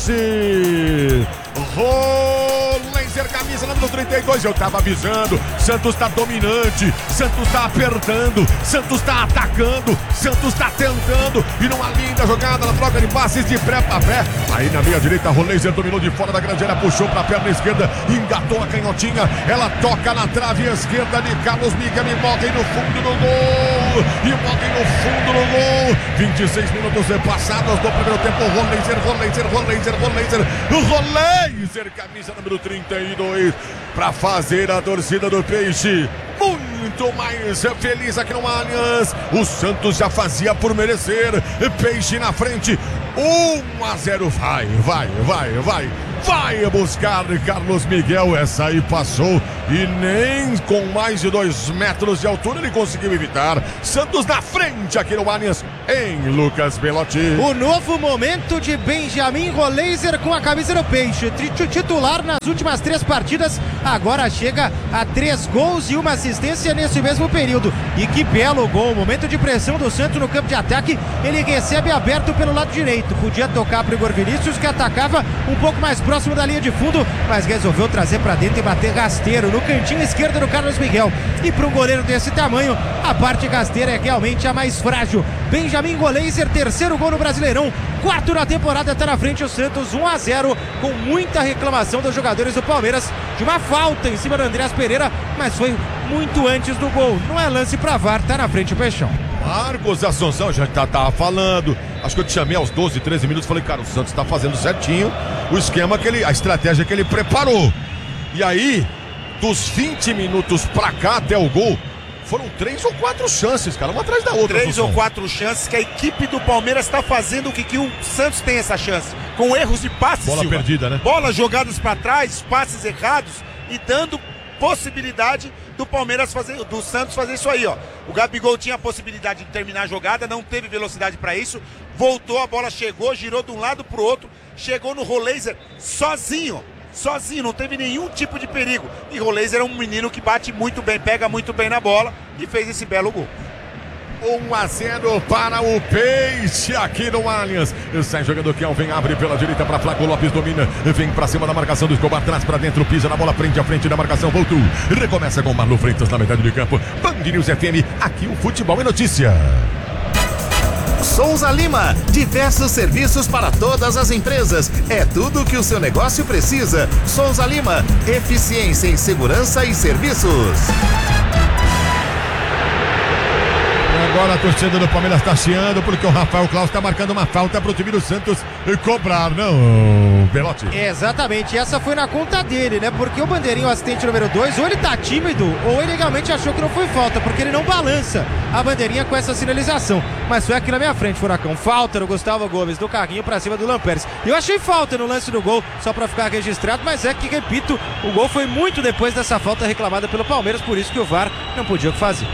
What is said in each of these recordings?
Peixe. Laser, camisa número 32, eu tava avisando. Santos tá dominante, Santos tá apertando, Santos tá atacando, Santos tá tentando. E numa linda jogada na troca de passes de pré pra pré. Aí na meia direita, Laser dominou de fora da grande área, puxou pra perna esquerda, engatou a canhotinha. Ela toca na trave esquerda de Carlos Miguel e Moguem no fundo do gol. E Moguem no fundo do gol. 26 minutos passados do primeiro tempo. Laser, camisa número 32, para fazer a torcida do Peixe muito mais feliz aqui no Allianz. O Santos já fazia por merecer. Peixe na frente, 1-0. Vai buscar Carlos Miguel. Essa aí passou e nem com mais de 2 metros de altura ele conseguiu evitar. Santos na frente aqui no Allianz, em Lucas Belotti. O novo momento de Benjamin Roleiser com a camisa do Peixe. Titular nas últimas 3 partidas, agora chega a 3 gols e 1 assistência nesse mesmo período. E que belo gol, momento de pressão do Santos no campo de ataque. Ele recebe aberto pelo lado direito. Podia tocar para o Igor Vinícius, que atacava um pouco mais próximo da linha de fundo, mas resolveu trazer para dentro e bater rasteiro no cantinho esquerdo do Carlos Miguel. E para um goleiro desse tamanho, a parte rasteira é realmente a mais frágil. Benjamin Roleiser, 3º gol no Brasileirão, 4º na temporada, está na frente o Santos, 1-0, com muita reclamação dos jogadores do Palmeiras de uma falta em cima do Andreas Pereira, mas foi muito antes do gol. Não é lance para VAR, tá na frente o Peixão. Marcos Assunção, já tava falando, acho que eu te chamei aos 12, 13 minutos, falei, cara, o Santos tá fazendo certinho o esquema a estratégia que ele preparou. E aí, dos 20 minutos pra cá até o gol, foram 3 ou 4 chances, cara, uma atrás da outra. 3 ou 4 chances que a equipe do Palmeiras está fazendo que o Santos tem essa chance, com erros de passes. Bola perdida, né? Bolas jogadas para trás, passes errados e dando possibilidade do Palmeiras fazer, do Santos fazer isso aí, ó. O Gabigol tinha a possibilidade de terminar a jogada, não teve velocidade para isso, voltou, a bola chegou, girou de um lado pro outro, chegou no Roleiser sozinho, não teve nenhum tipo de perigo. E Roleiser é um menino que bate muito bem, pega muito bem na bola e fez esse belo gol. 1-0 para o Peixe aqui no Allianz. Sai jogando Kelvin, abre pela direita para Flaco Lopes, domina, vem para cima da marcação do Escobar, traz para dentro, pisa na bola, prende à frente da marcação, voltou, recomeça com o Marlon Freitas na metade do campo. Band News FM, aqui o futebol é notícia. Souza Lima, diversos serviços para todas as empresas. É tudo o que o seu negócio precisa. Souza Lima, eficiência em segurança e serviços. Agora a torcida do Palmeiras está chiando porque o Rafael Claus está marcando uma falta para o time do Santos cobrar, não, Belotti? Exatamente, essa foi na conta dele, né? Porque o bandeirinho, o assistente número 2, ou ele tá tímido, ou ele realmente achou que não foi falta, porque ele não balança a bandeirinha com essa sinalização. Mas foi aqui na minha frente, Furacão. Falta no Gustavo Gomes, do carrinho para cima do Lampérez. Eu achei falta no lance do gol, só para ficar registrado, mas é que, repito, o gol foi muito depois dessa falta reclamada pelo Palmeiras, por isso que o VAR não podia o que fazer.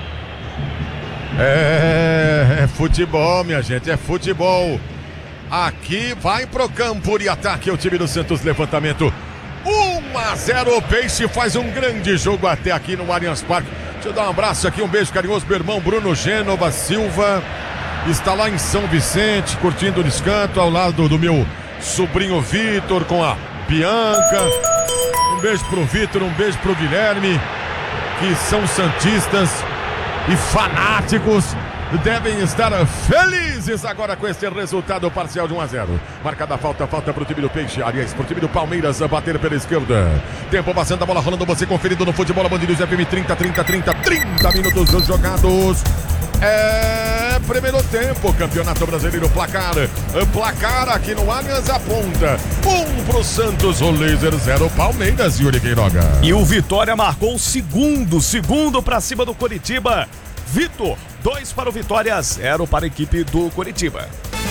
É futebol, minha gente, é futebol. Aqui vai pro campo de ataque o time do Santos, levantamento 1-0, o Peixe faz um grande jogo até aqui no Allianz Parque. Deixa eu dar um abraço aqui, um beijo carinhoso meu irmão Bruno Gênova Silva, está lá em São Vicente, curtindo o descanso, ao lado do meu sobrinho Vitor com a Bianca. Um beijo pro Vitor, um beijo pro Guilherme, que são santistas e fanáticos, devem estar felizes agora com esse resultado parcial de 1-0. Marcada a falta pro time do Peixe, aliás, pro time do Palmeiras a bater pela esquerda. Tempo passando, a bola rolando, você conferindo no futebol, Band News FM, 30 minutos jogados. É primeiro tempo, Campeonato Brasileiro, placar aqui no Allianz aponta 1 pro Santos, o Laser 0 Palmeiras, Yuri Queiroga. E o Vitória marcou o segundo pra cima do Coritiba. Vitor, 2 para o Vitória, 0 para a equipe do Coritiba.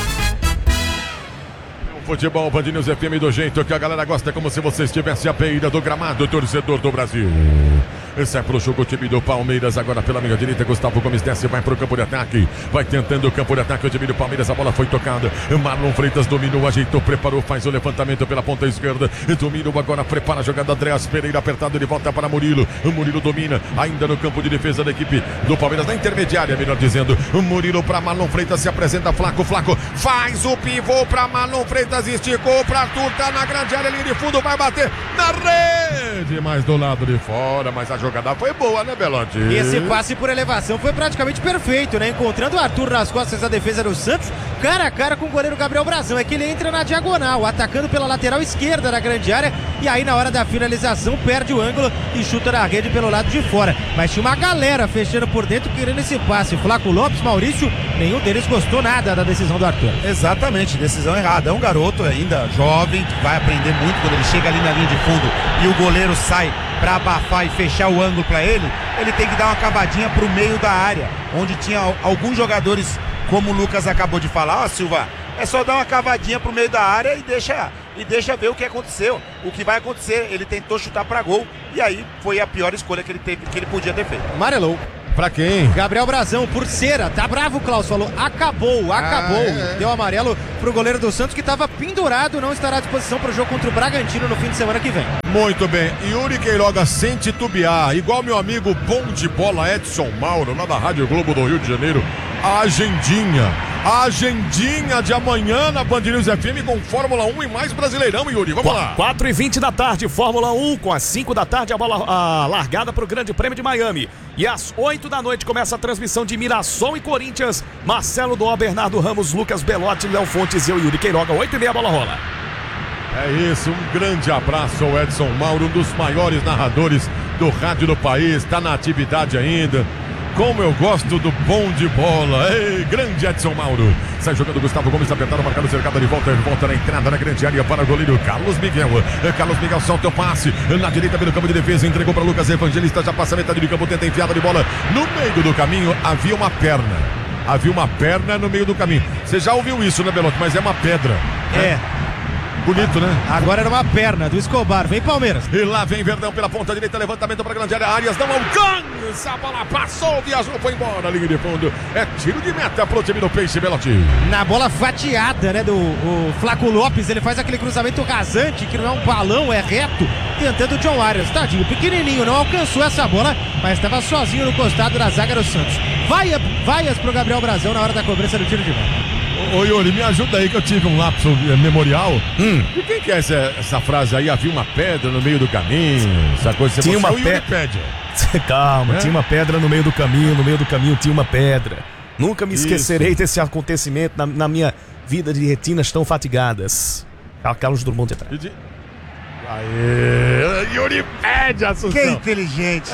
Futebol Band News FM do jeito que a galera gosta, como se você estivesse à beira do gramado, torcedor do Brasil. Sai pro jogo o time do Palmeiras. Agora pela meia direita, Gustavo Gomes desce, vai pro campo de ataque. Vai tentando o campo de ataque o time do Palmeiras. A bola foi tocada. Marlon Freitas dominou, ajeitou, preparou, faz o levantamento pela ponta esquerda. Dominou agora, prepara a jogada. Andreas Pereira apertado, ele volta para Murilo. O Murilo domina, ainda no campo de defesa da equipe do Palmeiras, na intermediária, melhor dizendo. O Murilo para Marlon Freitas, se apresenta Flaco. Flaco faz o pivô para Marlon Freitas, esticou para Arthur, tá na grande área, linha de fundo, vai bater na rede, mas do lado de fora. Mas a jogada foi boa, né, Belotti? E esse passe por elevação foi praticamente perfeito, né? Encontrando o Arthur nas costas da defesa do Santos, cara a cara com o goleiro Gabriel Brazão. É que ele entra na diagonal, atacando pela lateral esquerda da grande área, e aí na hora da finalização perde o ângulo e chuta na rede pelo lado de fora. Mas tinha uma galera fechando por dentro querendo esse passe. Flaco Lopes, Maurício, nenhum deles gostou nada da decisão do Arthur. Exatamente, decisão errada. É um garoto ainda jovem, vai aprender muito quando ele chega ali na linha de fundo e o goleiro sai para abafar e fechar o ângulo para ele. Ele tem que dar uma cavadinha pro meio da área, onde tinha alguns jogadores, como o Lucas acabou de falar. Ó, Silva, é só dar uma cavadinha pro meio da área e deixa ver o que aconteceu, o que vai acontecer. Ele tentou chutar para gol e aí foi a pior escolha que ele teve, que ele podia ter feito. Amarelou. Pra quem? Gabriel Brazão, por cera, tá bravo o Klaus, falou, acabou. Deu amarelo pro goleiro do Santos, que tava pendurado, não estará à disposição pro jogo contra o Bragantino no fim de semana que vem. Muito bem, Yuri Queiroga sem titubear, igual meu amigo bom de bola Edson Mauro, lá da Rádio Globo do Rio de Janeiro. A agendinha de amanhã na Band News FM com Fórmula 1 e mais Brasileirão, Yuri, vamos lá. 4h20 da tarde, Fórmula 1, com as 5 da tarde a largada para o Grande Prêmio de Miami. E às 8 da noite começa a transmissão de Mirassol e Corinthians. Marcelo Doó, Bernardo Ramos, Lucas Belotti, Léo Fontes e eu, Yuri Queiroga. 8h30 a bola rola. É isso, um grande abraço ao Edson Mauro, um dos maiores narradores do rádio do país, está na atividade ainda. Como eu gosto do bom de bola. Ei, grande Edson Mauro. Sai jogando Gustavo Gomes, apertado, marcado, cercado de volta. Volta na entrada na grande área para o goleiro Carlos Miguel. Carlos Miguel solta o passe. Na direita pelo campo de defesa. Entregou para Lucas Evangelista. Já passa a metade do campo. Tenta enfiada de bola. No meio do caminho havia uma perna. Havia uma perna no meio do caminho. Você já ouviu isso, né, Belotti? Mas é uma pedra. É. Bonito, né? Agora era uma perna do Escobar. Vem Palmeiras. E lá vem Verdão pela ponta direita. Levantamento para a grande área. Arias não alcança. A bola passou, viajou, foi embora. Linha de fundo. É tiro de meta pro time do Peixe, Belotti. Na bola fatiada, né, do Flaco Lopes. Ele faz aquele cruzamento rasante, que não é um balão, é reto. Tentando o John Arias. Tadinho, pequenininho. Não alcançou essa bola, mas estava sozinho no costado da zaga do Santos. Vaias pro Gabriel Brazão na hora da cobrança do tiro de meta. Ô Yuri, me ajuda aí que eu tive um lapso memorial. De quem que é essa frase aí? Havia uma pedra no meio do caminho. Essa coisa você tinha uma pedra. Calma, tinha uma pedra no meio do caminho tinha uma pedra. Nunca me esquecerei desse acontecimento na minha vida de retinas tão fatigadas. Carlos Drummond de trás. Aê, Yuri pede a Assunção. Que inteligente,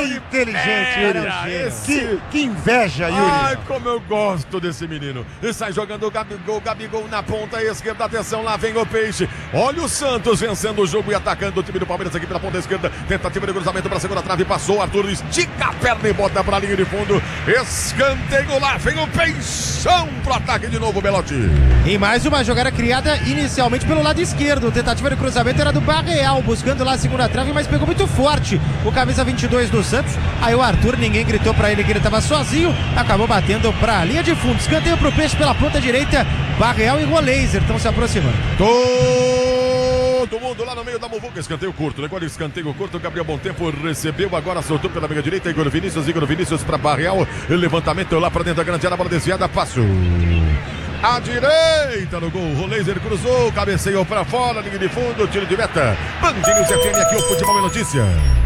Yuri. Que inveja, Yuri. Ai, como eu gosto desse menino. E sai jogando o Gabigol na ponta esquerda. Atenção, lá vem o Peixe. Olha o Santos vencendo o jogo e atacando o time do Palmeiras aqui pela ponta esquerda. Tentativa de cruzamento para a segunda trave. Passou, Arthur estica a perna e bota para a linha de fundo. Escanteio, lá vem o Peixão pro ataque de novo, Belotti. E mais uma jogada criada inicialmente pelo lado esquerdo. Tentativa de cruzamento era do Barreal, buscando lá a segunda trave, mas pegou muito forte o camisa 22 do Santos. Aí o Arthur, ninguém gritou pra ele que ele tava sozinho, acabou batendo pra linha de fundo. Escanteio pro Peixe pela ponta direita. Barreal e Roleiser estão se aproximando. Todo mundo lá no meio da muvuca. Escanteio curto, negócio de escanteio curto. Gabriel Bom Tempo recebeu, agora soltou pela meia direita. Igor Vinícius pra Barreal. Levantamento lá pra dentro da grande área, bola desviada, passou. À direita no gol, Roleiser cruzou, cabeceou pra fora, linha de fundo, tiro de meta. Band News FM, aqui o Futebol é Notícia.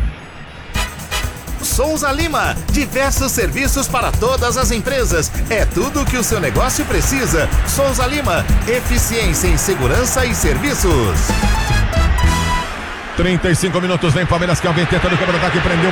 Souza Lima, diversos serviços para todas as empresas. É tudo o que o seu negócio precisa. Souza Lima, eficiência em segurança e serviços. 35 minutos, vem Palmeiras, que alguém tenta no campo de ataque, perdeu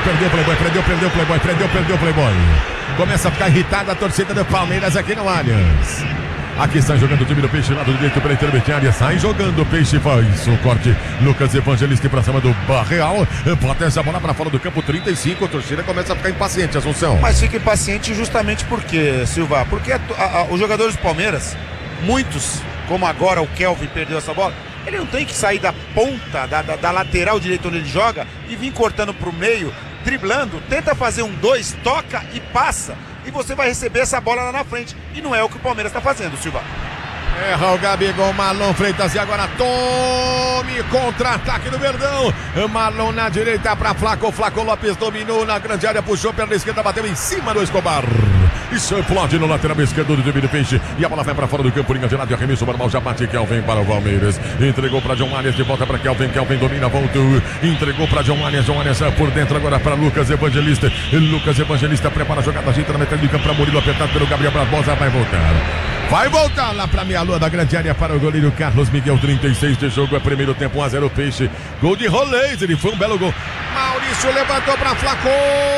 o Playboy. Começa a ficar irritada a torcida do Palmeiras aqui no Allianz. Aqui está jogando o time do Peixe, lado direito pela intermediária. Sai jogando o Peixe, faz o corte. Lucas Evangelista para cima do Barreal. Bota essa bola para fora do campo, 35. A torcida começa a ficar impaciente, Assunção. Mas fica impaciente justamente porque, Silva, porque os jogadores do Palmeiras, muitos, como agora o Kelvin perdeu essa bola, ele não tem que sair da ponta, da lateral direita onde ele joga e vir cortando pro meio, driblando, tenta fazer um 2, toca e passa. E você vai receber essa bola lá na frente. E não é o que o Palmeiras está fazendo, Silva. Erra o Gabigol, Marlon Freitas e agora tome contra-ataque do Verdão. Marlon na direita para Flaco. Flaco Lopes dominou na grande área, puxou perna esquerda, bateu em cima do Escobar. Isso explode no lateral esquerdo do time do Peixe. E a bola vai para fora do campo, linha de lado, arremesso normal, já bate. Kelvin para o Palmeiras. Entregou para John Arias, de volta para Kelvin. Kelvin domina, voltou. Entregou para John Arias. John Arias por dentro agora para Lucas Evangelista. Lucas Evangelista prepara a jogada, ajeita na metade do campo para Murilo, apertado pelo Gabriel Barbosa. Vai voltar. Vai voltar lá pra meia lua da grande área para o goleiro Carlos Miguel, 36 de jogo, é primeiro tempo, 1-0 Peixe. Gol de Rolês, ele foi um belo gol. Maurício levantou pra Flaco.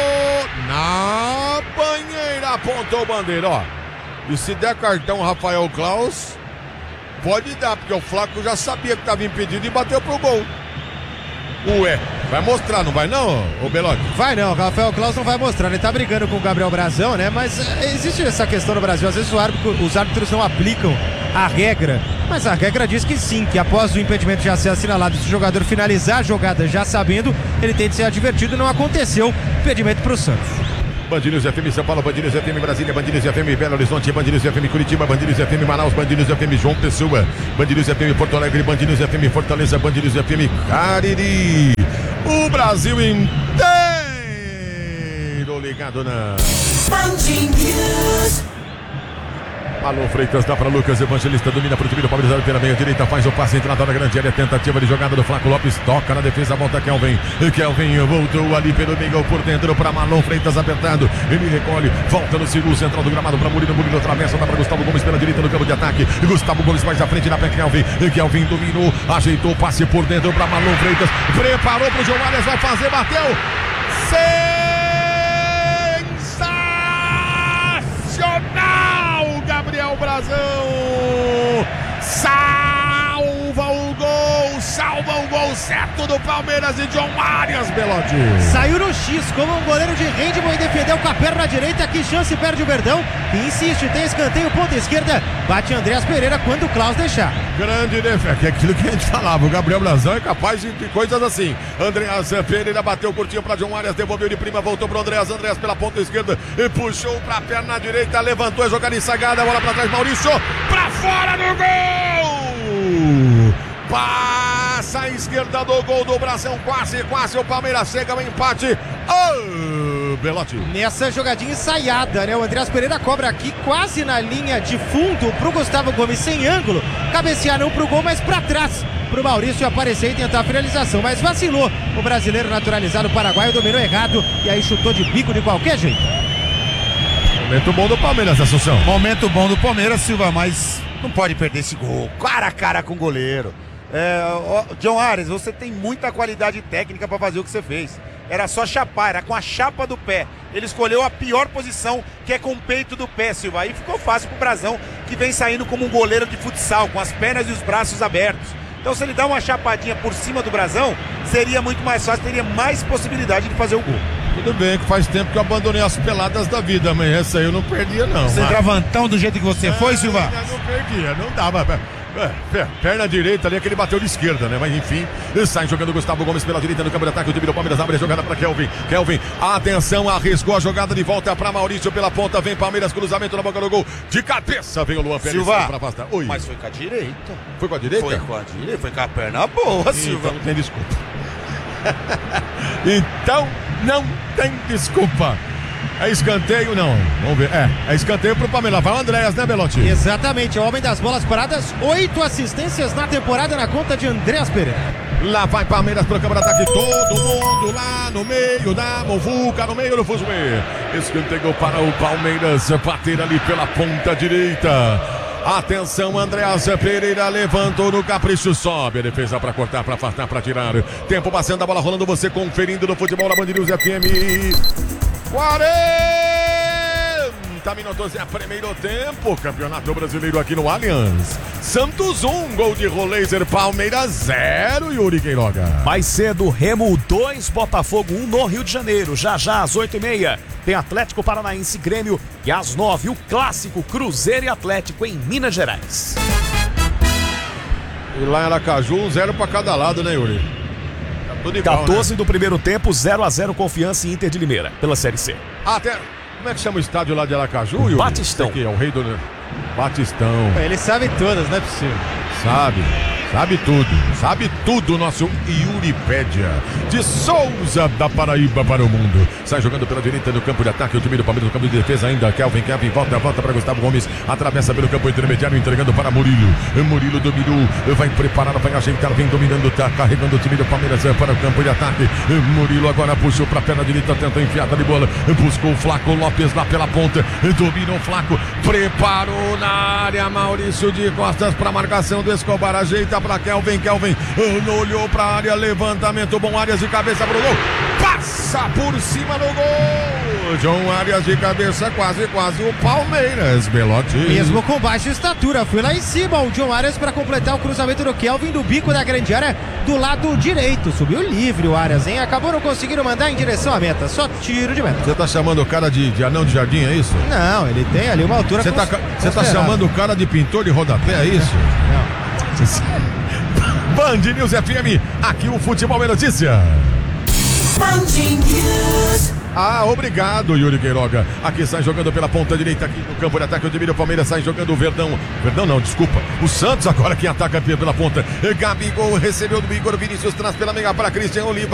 Na banheira, apontou o bandeira, ó. E se der cartão Rafael Claus, pode dar, porque o Flaco já sabia que estava impedido e bateu pro gol. Ué, vai mostrar, não vai não, ô Belotti? Vai não, Rafael Claus não vai mostrar, ele tá brigando com o Gabriel Brazão, né? Mas existe essa questão no Brasil, às vezes os árbitros não aplicam a regra, mas a regra diz que sim, que após o impedimento já ser assinalado, se o jogador finalizar a jogada já sabendo, ele tem de ser advertido, não aconteceu, impedimento pro Santos. Band News FM São Paulo, Band News FM Brasília, Band News FM Belo Horizonte, Band News FM Curitiba, Band News FM Manaus, Band News FM João Pessoa, Band News FM Porto Alegre, Band News FM Fortaleza, Band News FM Cariri. O Brasil inteiro ligado na Band News. Marlon Freitas dá para Lucas Evangelista, domina para o time do Palmeiras pela meia direita, faz o passe, entrada na grande área, tentativa de jogada do Flaco Lopes, toca na defesa, volta Kelvin. Kelvin voltou ali pelo meio por dentro para Marlon Freitas apertado, ele recolhe, volta no círculo central do gramado para Murilo, Murilo atravessa, dá para Gustavo Gomes pela direita no campo de ataque, Gustavo Gomes mais à frente na pé Kelvin. Kelvin dominou, ajeitou o passe por dentro para Marlon Freitas, preparou para o João Arias, vai fazer, bateu, sensacional! Gabriel Brazão salva o gol certo do Palmeiras e John Arias, Belotti. Saiu no X como um goleiro de handball e defendeu com a perna direita. Que chance perde o Verdão, que insiste, tem escanteio, ponta esquerda, bate Andreas Pereira quando o Klaus deixar. Grande defesa, que é aquilo que a gente falava, o Gabriel Brazão é capaz de coisas assim. Andreas Pereira bateu curtinho para John Arias, devolveu de prima, voltou para Andreas pela ponta esquerda e puxou para a perna direita, levantou a jogada ensagada, bola para trás, Maurício, para fora do gol! Passa a esquerda do gol do Brasão, quase o Palmeiras chega ao empate. Belotti. Nessa jogadinha ensaiada, né? O Andreas Pereira cobra aqui quase na linha de fundo pro Gustavo Gomes, sem ângulo, cabecear não pro gol, mas pra trás, pro Maurício aparecer e tentar a finalização, mas vacilou o brasileiro naturalizado paraguaio, dominou errado e aí chutou de bico de qualquer jeito. Momento bom do Palmeiras, Assunção. Momento bom do Palmeiras, Silva, mas não pode perder esse gol, cara a cara com o goleiro. John Arias, você tem muita qualidade técnica para fazer o que você fez. Era só chapar, era com a chapa do pé. Ele escolheu a pior posição, que é com o peito do pé, Silva. Aí ficou fácil pro Brazão, que vem saindo como um goleiro de futsal, com as pernas e os braços abertos. Então se ele dá uma chapadinha por cima do Brazão, seria muito mais fácil, teria mais possibilidade de fazer o gol. Tudo bem que faz tempo que eu abandonei as peladas da vida, mas essa aí eu não perdia não. Centroavantão do jeito que você foi, Silva? Eu não perdia, não dava. Perna direita ali, que ele bateu de esquerda, né? Mas enfim, sai jogando Gustavo Gomes pela direita no campo de ataque. O time do Palmeiras abre a jogada para Kelvin. Atenção, arriscou a jogada de volta para Maurício pela ponta. Vem Palmeiras, cruzamento na boca do gol. De cabeça vem o Luan Pérez. Silva, para afastar. Oi. Mas foi com a direita. Foi com a direita? Foi com a direita, foi com a perna boa, Silva. Então não tem desculpa. Então não tem desculpa. É escanteio, não. Vamos ver. É escanteio pro Palmeiras. Vai o Andreas, né, Belotti? Exatamente, o homem das bolas paradas. 8 assistências na temporada na conta de Andreas Pereira. Lá vai Palmeiras pro campo de ataque. Todo mundo lá no meio da muvuca, no meio do fuzuê. Escanteio para o Palmeiras bater ali pela ponta direita. Atenção, Andreas Pereira levantou no capricho, sobe a defesa para cortar, para afastar, para tirar. Tempo passando, a bola rolando, você conferindo no futebol da Band News FM. 40 minutos é primeiro tempo, Campeonato Brasileiro aqui no Allianz. Santos 1, gol de Roleiser, Palmeiras 0, Yuri Queiroga. Mais cedo, Remo 2, Botafogo 1 no Rio de Janeiro. Já às 8h30 tem Atlético Paranaense Grêmio e às 9h o clássico Cruzeiro e Atlético em Minas Gerais. E lá em Aracaju, 0 para cada lado, né, Yuri? Tudo igual, 14 do primeiro tempo, 0-0 Confiança e Inter de Limeira, pela Série C. Até. Como é que chama o estádio lá de Aracaju, Yuri? Batistão. Esse aqui é o rei do. Batistão. Ele sabe todas, não é possível. Sabe tudo, nosso Yuripédia de Souza da Paraíba para o mundo. Sai jogando pela direita do campo de ataque, o time do Palmeiras no campo de defesa ainda, Kelvin volta para Gustavo Gomes, atravessa pelo campo intermediário, entregando para Murilo do Biru, vai preparar, vai ajeitar, vem dominando, tá carregando o time do Palmeiras para o campo de ataque. Murilo agora puxou para a perna direita, tenta enfiada de bola, buscou o Flaco Lopes lá pela ponta, dominou o Flaco, preparou na área, Maurício de costas para a marcação do Escobar, ajeita para Kelvin, olhou para a área, levantamento bom, Arias de cabeça pro gol, passa por cima do gol, John Arias de cabeça, quase o Palmeiras, Belotti. Mesmo com baixa estatura, foi lá em cima o John Arias para completar o cruzamento do Kelvin do bico da grande área do lado direito, subiu livre o Arias, hein? Acabou não conseguindo mandar em direção à meta, só tiro de meta. Você tá chamando o cara de anão de jardim, é isso? Não, ele tem ali uma altura. Você tá chamando o cara de pintor de rodapé, é isso? Não. Band News FM, aqui o futebol é notícia. Band News. Obrigado, Yuri Queiroga. Aqui sai jogando pela ponta direita, aqui no campo de ataque, o time do Palmeiras sai jogando o Verdão não, desculpa, o Santos agora quem ataca pela ponta. Gabigol recebeu do Igor Vinícius, traz pela meia para Cristian Oliva.